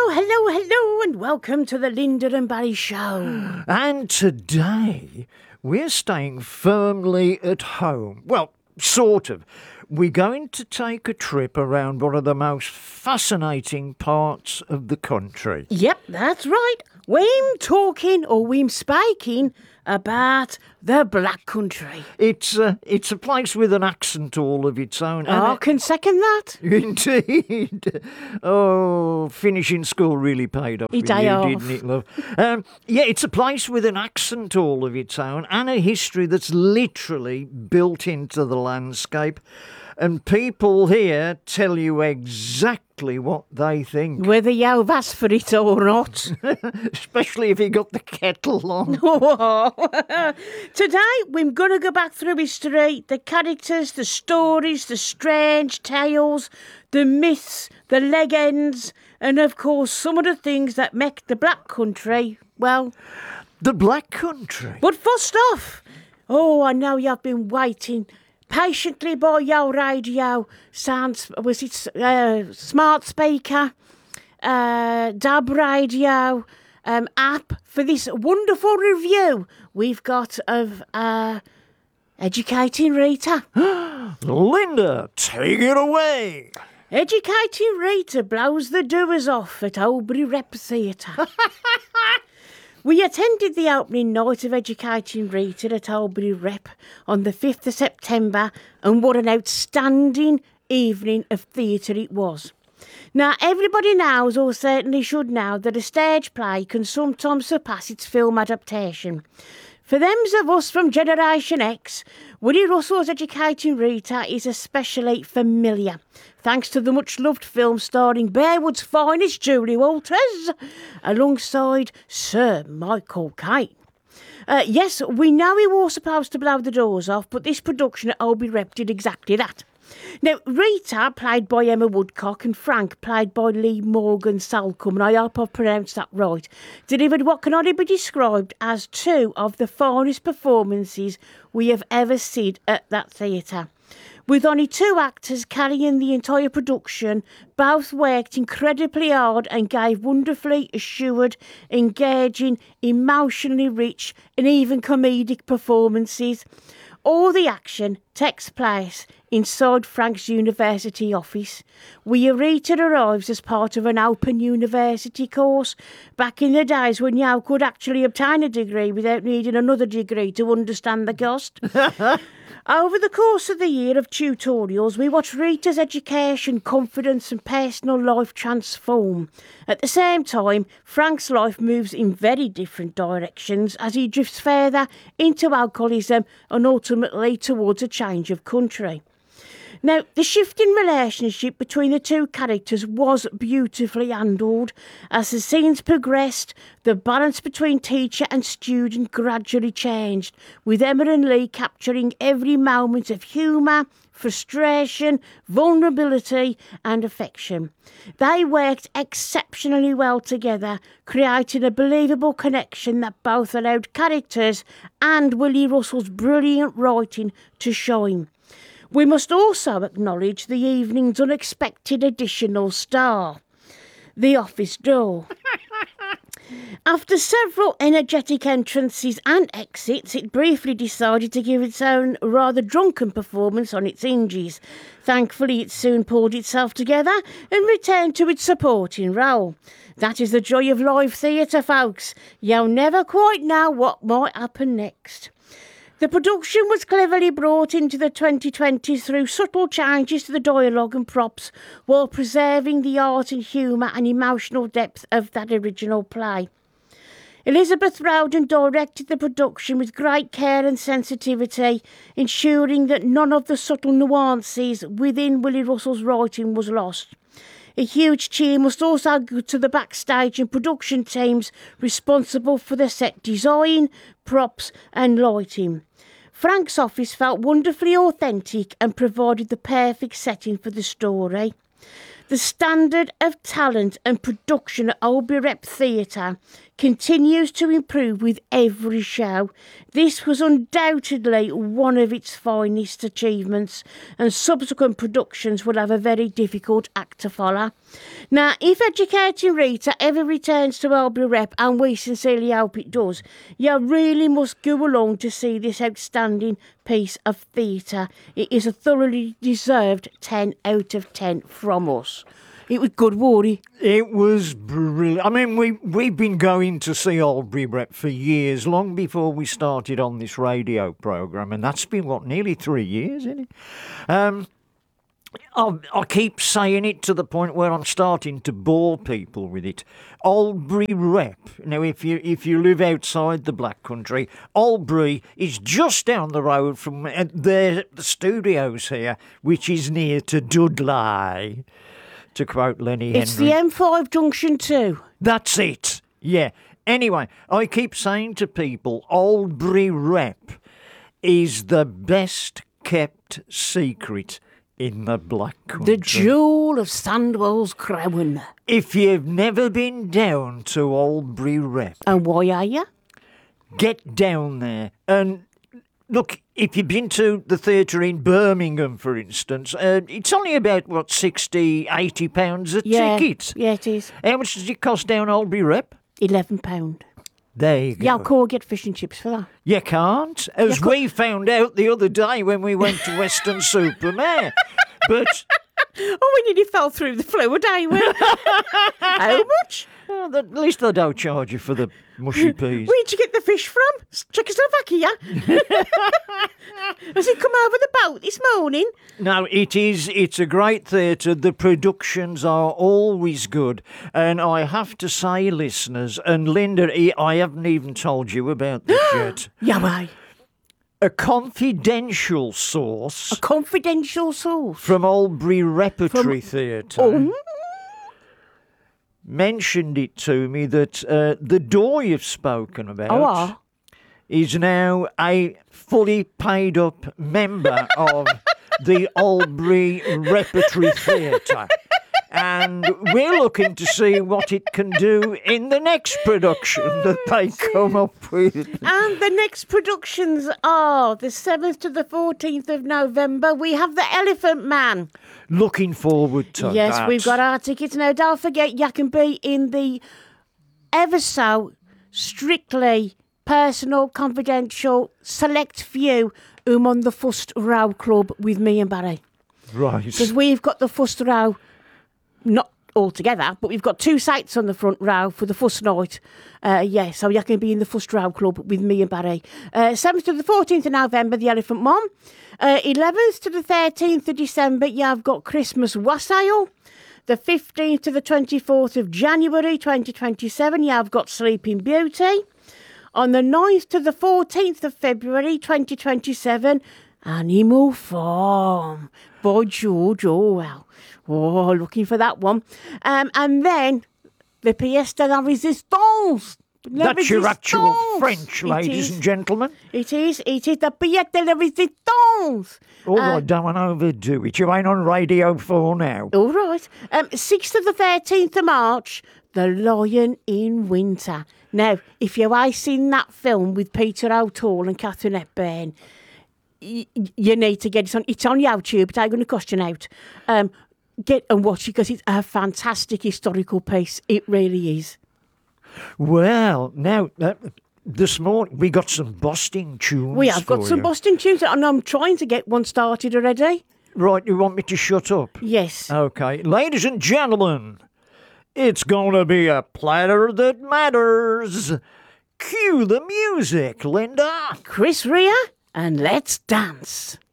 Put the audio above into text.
Hello, and welcome to the Linda and Barry Show. And today, we're staying firmly at home. Well, sort of. We're going to take a trip around one of the most fascinating parts of the country. Yep, that's right. We're talking, or we're speaking, about the Black Country. It's a place with an accent all of its own. I can second that. Indeed. Oh, finishing school really paid off. It with you, off. didn't it, love? Yeah, it's a place with an accent all of its own and a history that's literally built into the landscape. And people here tell you exactly what they think. Whether you've asked for it or not. Especially if you got the kettle on. Today, we're going to go back through history, the characters, the stories, the strange tales, the myths, the legends, and of course, some of the things that make the Black Country, well... The Black Country? But first off, I know you've been waiting patiently by your radio, smart speaker, DAB radio, app for this wonderful review we've got of Educating Rita. Linda, take it away. Educating Rita blows the doers off at Albury Rep Theatre. We attended the opening night of Educating Rita at Albury Rep on the 5th of September, and what an outstanding evening of theatre it was. Now, everybody knows, or certainly should know, that a stage play can sometimes surpass its film adaptation. For them of us from Generation X, Willie Russell's Educating Rita is especially familiar, thanks to the much-loved film starring Bearwood's finest Julie Walters, alongside Sir Michael Caine. Yes, we know he was supposed to blow the doors off, but this production at Albury Rep did exactly that. Now, Rita, played by Emma Woodcock, and Frank, played by Lee Morgan Salcombe, and I hope I've pronounced that right, delivered what can only be described as two of the finest performances we have ever seen at that theatre. With only two actors carrying the entire production, both worked incredibly hard and gave wonderfully assured, engaging, emotionally rich, and even comedic performances. All the action takes place inside Frank's university office, where Rita arrives as part of an open university course, back in the days when you could actually obtain a degree without needing another degree to understand the cost. Over the course of the year of tutorials, we watch Rita's education, confidence and personal life transform. At the same time, Frank's life moves in very different directions as he drifts further into alcoholism and ultimately towards a change of country. Now, the shifting relationship between the two characters was beautifully handled. As the scenes progressed, the balance between teacher and student gradually changed, with Emma and Lee capturing every moment of humour, frustration, vulnerability and affection. They worked exceptionally well together, creating a believable connection that both allowed characters and Willie Russell's brilliant writing to shine. We must also acknowledge the evening's unexpected additional star, the office door. After several energetic entrances and exits, it briefly decided to give its own rather drunken performance on its hinges. Thankfully, it soon pulled itself together and returned to its supporting role. That is the joy of live theatre, folks. You'll never quite know what might happen next. The production was cleverly brought into the 2020s through subtle changes to the dialogue and props, while preserving the art and humour and emotional depth of that original play. Elizabeth Rowden directed the production with great care and sensitivity, ensuring that none of the subtle nuances within Willie Russell's writing was lost. A huge cheer must also go to the backstage and production teams responsible for the set design, props and lighting. Frank's office felt wonderfully authentic and provided the perfect setting for the story. The standard of talent and production at Albury Rep Theatre continues to improve with every show. This was undoubtedly one of its finest achievements, and subsequent productions will have a very difficult act to follow. Now, if Educating Rita ever returns to Albury Rep, and we sincerely hope it does, you really must go along to see this outstanding piece of theatre. It is a thoroughly deserved 10 out of 10 from us. It was good, Wardy. It was brilliant. I mean, we've been going to see Albury Rep for years, long before we started on this radio programme, and that's been, nearly 3 years, isn't it? I keep saying it to the point where I'm starting to bore people with it. Albury Rep. Now, if you live outside the Black Country, Albury is just down the road from the studios here, which is near to Dudley, to quote Lenny Henry. It's the M5 Junction 2. That's it. Yeah. Anyway, I keep saying to people, Albury Rep is the best kept secret in the Black Country. The jewel of Sandwell's crown. If you've never been down to Albury Rep, And why are you? get down there. And look, if you've been to the theatre in Birmingham, for instance, it's only about, 60, £80 a ticket. Yeah, it is. How much does it cost down Albury Rep? £11. There you go. Yeah, I'll call get fish and chips for that. You can't, as we found out the other day when we went to Weston-super-Mare. But Oh, we nearly fell through the floor, didn't we? How much? at least they don't charge you for the mushy peas. Where'd you get the fish from? Czechoslovakia? Has it come over the boat this morning? No, it's a great theatre. The productions are always good. And I have to say, listeners, and Linda, I haven't even told you about this yet. Yeah, why? A confidential source A confidential source. from Albury Repertory Theatre Oh, mentioned it to me that the door you've spoken about is now a fully paid up member of the Albury Repertory Theatre. And we're looking to see what it can do in the next production that they come up with. and the next productions are the 7th to the 14th of November. We have The Elephant Man. Looking forward to Yes, that. we've got our tickets now. Don't forget, you can be in the ever so strictly personal, confidential, select few whom on the first row club with me and Barry. Right. Because we've got the first row, not all together, but we've got 2 sites on the front row for the first night. So you can be in the first row club with me and Barry. 7th to the 14th of November, The Elephant Mom. 11th to the 13th of December, you've got Christmas Wassail. The 15th to the 24th of January 2027, you've got Sleeping Beauty. On the 9th to the 14th of February 2027, Animal Farm by George Orwell. Oh, looking for that one. And then the pièce de la résistance. That's your actual French, ladies and gentlemen. It is the pièce de la résistance. All right, don't overdo it. You ain't on Radio 4 now. All right. 6th to the 13th of March, The Lion in Winter. Now, if you ain't seen that film with Peter O'Toole and Catherine Hepburn, you need to get it on. It's on YouTube. It ain't going to cost you out. Get and watch it because it's a fantastic historical piece. It really is. Well, now, this morning we got some Boston tunes. We have got for some you. Boston tunes, and I'm trying to get one started already. Right, you want me to shut up? Yes. Okay. Ladies and gentlemen, it's going to be a platter that matters. Cue the music, Linda. Chris Rea, and let's dance.